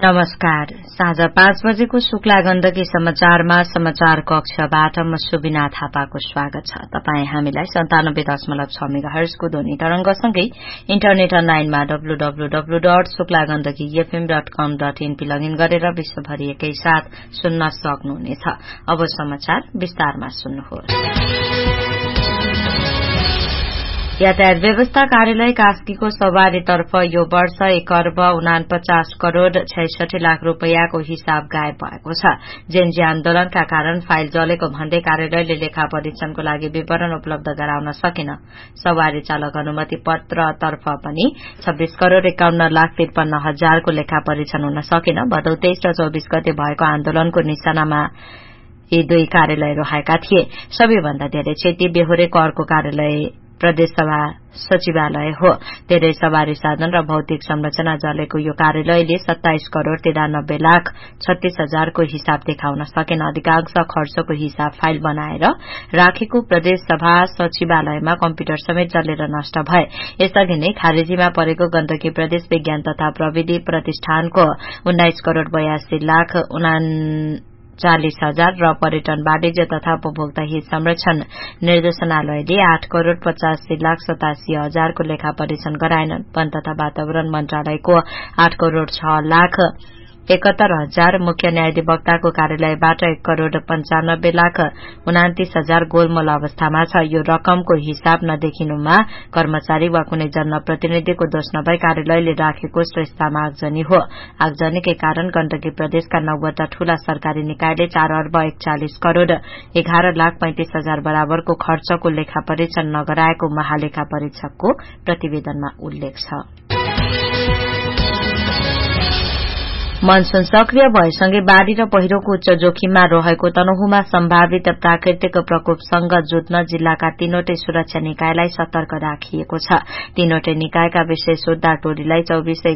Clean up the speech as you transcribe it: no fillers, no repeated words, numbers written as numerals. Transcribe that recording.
नमस्कार। साँझ 5 बजेको शुक्ला गण्डकी समाचारमा समाचार कक्षबाट म सुबिना थापाको स्वागत छ। तपाई हामीलाई 97.6 मेगाहर्जको ध्वनि तरंगसँगै इन्टरनेट अनलाइनमा www.शुक्लागण्डकीfm.com.in लगइन गरेर विश्वभरि एकैसाथ सुन्न सक्नुहुनेछ। अब समाचार विस्तारमा सुन्नुहोस्। यातायात व्यवस्था कार्यालय कास्कीको सवारीतर्फ यो वर्ष 1,49 करोड़ 66 लाख रूपियाँको हिसाब गायब भएको छ। जेनजी आन्दोलनका कारण फाइल जलेको भन्दै कार्यालयले लेखा परीक्षणको लागि विवरण उपलब्ध गराउन सकेन। सवारी चालक अनुमति पत्रतर्फ पनि 26 करोड़ 51 लाख 53 हजारको लेखा परीक्षण हुन सकेन। भदौ 23 र 24 गते भएको आन्दोलनको निशानामा यी दुई कार्यालय रहेका थिए। सबैभन्दा धेरै क्षति बेहोरेको अर्को कार्यालय प्रदेशसभा सचिवालय हो। धेरै सवारी साधन र भौतिक संरचना जलेको यो कार्यालयले 27 करोड़ 93 लाख 36 हजारको हिसाब देखाउन सकेन। अधिकांश खर्चको हिसाब फाइल बनाएर राखेको प्रदेशसभा सचिवालयमा कम्प्युटर समेत जलेर नष्ट भए। यसअघि नै खारेजीमा परेको गण्डकी प्रदेश विज्ञान तथा प्रविधि प्रतिष्ठानको 19 करोड़ 82 लाख 39 हजार र पर्यटन वाणिज्य तथा उपभोक्ता हित संरक्षण निर्देशनालयले 8 करोड़ 85 लाख 87 हजारको लेखा परीक्षण गराएन। वन तथा वातावरण मन्त्रालयको 8 करोड़ 6 लाख 71 हजार, मुख्य न्यायाधिवक्ताको कार्यालयबाट 1 करोड़ 95 लाख 29 हजार गोलमोल अवस्थामा छ। यो रकमको हिसाब नदेखिनुमा कर्मचारी वा कुनै जनप्रतिनिधिको दोष नभई कार्यालयले राखेको श्रेष्ठतामा आगजनी हो। आगजनीकै कारण गण्डकी प्रदेशका 90 ठूला सरकारी निकायले 4 अर्ब 41 करोड़ 11 लाख 35 हजार बराबरको खर्चको लेखा परीक्षण नगराएको महालेखा परीक्षकको प्रतिवेदनमा उल्लेख छ। मनसून सक्रिय भएसँगै बाढ़ी र पहिरोको उच्च जोखिममा रहेको तनहुमा सम्भावित प्राकृतिक प्रकोपसँग जुझ्न जिल्लाका 3वटै सुरक्षा निकायलाई सतर्क राखिएको छ। 3वटै निकायका विशेष उद्धार टोलीलाई 24